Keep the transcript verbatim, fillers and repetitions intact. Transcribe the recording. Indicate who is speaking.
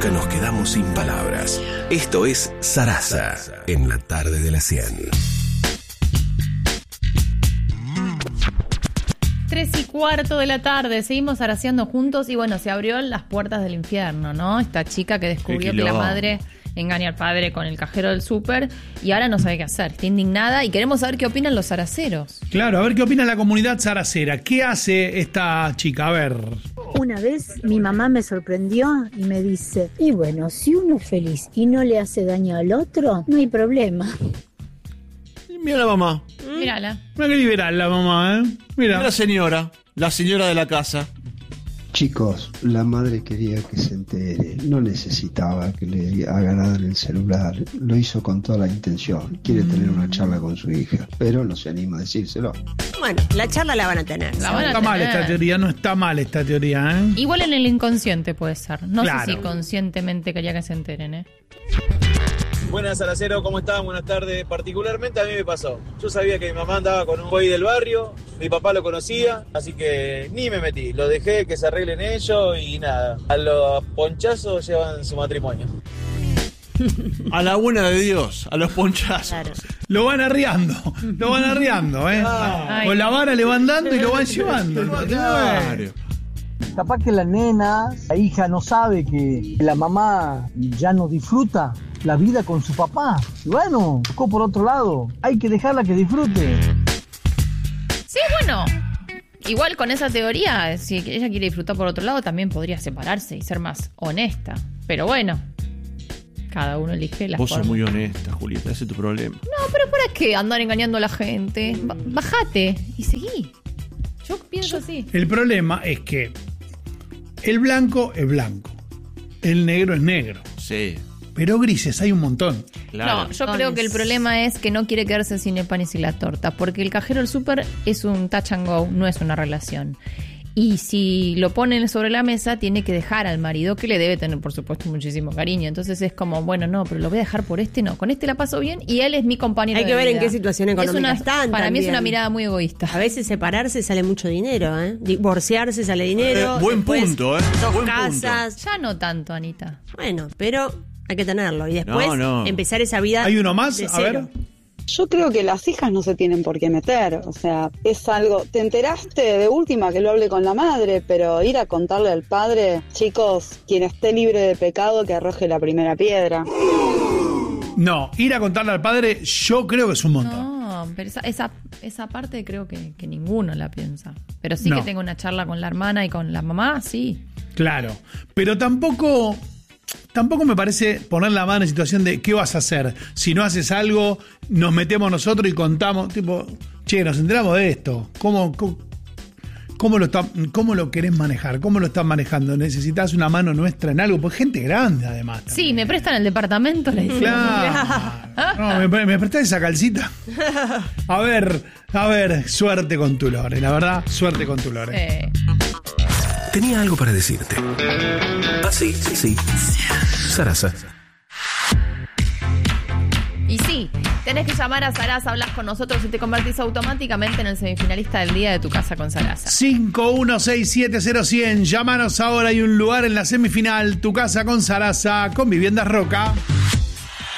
Speaker 1: nunca nos quedamos sin palabras. Esto es Sarasa, en la tarde de las cien.
Speaker 2: Tres y cuarto de la tarde, seguimos araceando juntos y bueno, se abrió las puertas del infierno, ¿no? Esta chica que descubrió que la madre engaña al padre con el cajero del súper y ahora no sabe qué hacer, está indignada y queremos saber qué opinan los zaraceros.
Speaker 3: Claro, a ver qué opina la comunidad zaracera. ¿Qué hace esta chica? A ver.
Speaker 4: Una vez mi mamá me sorprendió y me dice, y bueno, si uno es feliz y no le hace daño al otro, no hay problema.
Speaker 5: Mira la mamá.
Speaker 2: Mírala.
Speaker 3: Mira qué liberal la mamá, ¿eh? Mira.
Speaker 5: La señora, la señora de la casa.
Speaker 6: Chicos, la madre quería que se entere, no necesitaba que le agarraran el celular, lo hizo con toda la intención, quiere tener una charla con su hija, pero no se anima a decírselo.
Speaker 7: Bueno, la charla la van a tener.
Speaker 2: La van
Speaker 3: No
Speaker 2: a
Speaker 3: está mal
Speaker 2: tener.
Speaker 3: esta teoría, no está mal esta teoría, ¿eh?
Speaker 2: Igual en el inconsciente puede ser. No
Speaker 3: Claro.
Speaker 2: sé si conscientemente quería que se enteren, ¿eh?
Speaker 8: Buenas, Saracero, ¿cómo están? Buenas tardes. Particularmente a mí me pasó. Yo sabía que mi mamá andaba con un boy del barrio, mi papá lo conocía, así que ni me metí. Lo dejé que se arreglen ellos y nada. A los ponchazos llevan su matrimonio.
Speaker 5: A la buena de Dios, a los ponchazos.
Speaker 7: Claro.
Speaker 3: Lo van arriando, lo van arriando, ¿eh?
Speaker 2: Ay.
Speaker 3: Con la vara le van dando y lo van llevando.
Speaker 5: Claro.
Speaker 9: Capaz que la nena, la hija no sabe que la mamá ya no disfruta la vida con su papá. Y bueno, buscó por otro lado. Hay que dejarla que disfrute.
Speaker 2: Sí, bueno. Igual con esa teoría, si ella quiere disfrutar por otro lado, también podría separarse y ser más honesta. Pero bueno, cada uno elige las
Speaker 5: Vos sos
Speaker 2: formas.
Speaker 5: muy honesta, Julieta, ese es tu problema.
Speaker 2: No, pero ¿para qué andar engañando a la gente? Ba- bajate y seguí. Yo pienso así.
Speaker 3: El problema es que el blanco es blanco, el negro es negro,
Speaker 5: Sí,
Speaker 3: pero grises hay un montón.
Speaker 5: claro.
Speaker 2: No, yo creo que el problema es que no quiere quedarse sin el pan y sin la torta, porque el cajero del súper es un touch and go, no es una relación. Y si lo ponen sobre la mesa, tiene que dejar al marido, que le debe tener, por supuesto, muchísimo cariño. Entonces es como, bueno, no, pero lo voy a dejar por este, no. Con este la paso bien y él es mi compañero
Speaker 7: Hay
Speaker 2: de
Speaker 7: que ver en
Speaker 2: vida.
Speaker 7: qué situación
Speaker 2: Es
Speaker 7: económica
Speaker 2: una-
Speaker 7: están
Speaker 2: Para mí es
Speaker 7: también.
Speaker 2: una mirada muy egoísta.
Speaker 7: A veces separarse sale mucho dinero, ¿eh? Divorciarse sale dinero.
Speaker 5: Eh, buen
Speaker 7: después
Speaker 5: punto, ¿eh?
Speaker 7: Dos
Speaker 5: Buen
Speaker 7: casas.
Speaker 2: Ya no tanto, Anita.
Speaker 7: Bueno, pero hay que tenerlo. Y después
Speaker 5: No, no.
Speaker 7: empezar esa vida.
Speaker 3: ¿Hay uno más?
Speaker 7: de
Speaker 3: A
Speaker 7: cero.
Speaker 3: ver.
Speaker 10: Yo creo que las hijas no se tienen por qué meter, o sea, es algo, te enteraste de última que lo hable con la madre, pero ir a contarle al padre, chicos, quien esté libre de pecado que arroje la primera piedra.
Speaker 3: No, ir a contarle al padre, yo creo que es un montón.
Speaker 2: No, pero esa, esa, esa parte creo que, que ninguno la piensa. Pero sí
Speaker 3: No.
Speaker 2: que tengo una charla con la hermana y con la mamá, sí.
Speaker 3: Claro, pero tampoco, tampoco me parece poner la mano en situación de ¿qué vas a hacer? Si no haces algo, nos metemos nosotros y contamos, tipo, che, nos enteramos de esto. ¿Cómo, cómo, cómo lo, está, cómo lo querés manejar? ¿Cómo lo estás manejando? ¿Necesitas una mano nuestra en algo? Pues gente grande, además.
Speaker 2: Sí,
Speaker 3: también.
Speaker 2: me prestan el departamento, le dicen.
Speaker 3: Claro. No, me, me prestás esa calcita. A ver, a ver, suerte con tu Lore, la verdad, suerte con tu Lore.
Speaker 2: Sí.
Speaker 1: Tenía algo para decirte. Ah, sí, sí, sí. Sarasa.
Speaker 2: Y sí, tenés que llamar a Sarasa, hablas con nosotros y te convertís automáticamente en el semifinalista del día de Tu Casa con Sarasa.
Speaker 3: cinco uno seis siete cero cero cero. Llámanos ahora, hay un lugar en la semifinal. Tu Casa con Sarasa, con Viviendas Roca.